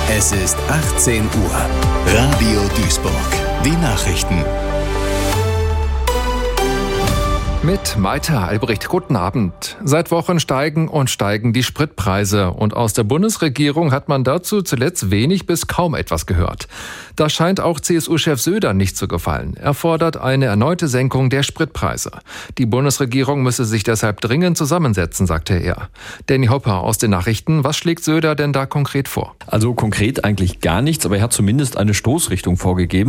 Es ist 18 Uhr. Radio Duisburg. Die Nachrichten. Mit Maita Albrecht, guten Abend. Seit Wochen steigen die Spritpreise. Und aus der Bundesregierung hat man dazu zuletzt wenig bis kaum etwas gehört. Das scheint auch CSU-Chef Söder nicht zu gefallen. Er fordert eine erneute Senkung der Spritpreise. Die Bundesregierung müsse sich deshalb dringend zusammensetzen, sagte er. Danny Hopper aus den Nachrichten. Was schlägt Söder denn da konkret vor? Also konkret eigentlich gar nichts, aber er hat zumindest eine Stoßrichtung vorgegeben.